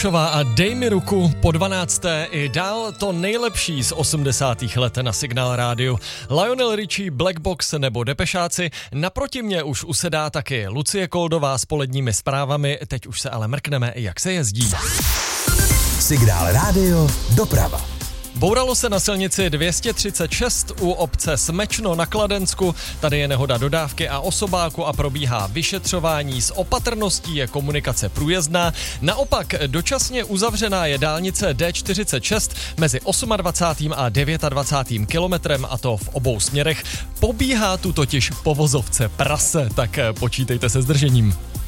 A dej mi ruku po 12. i dál to nejlepší z 80. let na Signál rádiu. Lionel Richie, Black Box nebo Depešáci. Naproti mě už usedá taky Lucie Koldová s poledními zprávami. Teď už se ale mrkneme, jak se jezdí. Signál rádio, doprava. Bouralo se na silnici 236 u obce Smečno na Kladensku. Tady je nehoda dodávky a osobáku a probíhá vyšetřování. S opatrností je komunikace průjezdná. Naopak dočasně uzavřená je dálnice D46 mezi 28. a 29. kilometrem, a to v obou směrech. Pobíhá tu totiž po vozovce prase, tak počítejte se zdržením.